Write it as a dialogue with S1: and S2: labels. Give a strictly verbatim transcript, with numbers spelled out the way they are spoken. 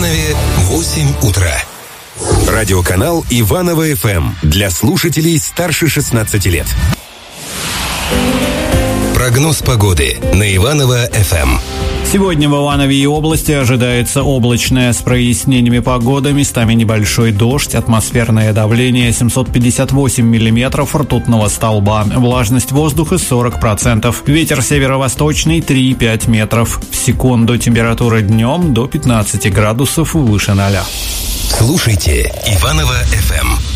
S1: Иванове восемь утра. Радиоканал Иваново-ФМ для слушателей старше шестнадцати лет. Прогноз погоды на Иваново-ФМ.
S2: Сегодня в Иванове и области ожидается облачная с прояснениями погоды, местами небольшой дождь, атмосферное давление семьсот пятьдесят восемь миллиметров ртутного столба, влажность воздуха сорок процентов, ветер северо-восточный три и пять метров в секунду, температура днем до пятнадцати градусов выше ноля.
S1: Слушайте Иваново-ФМ.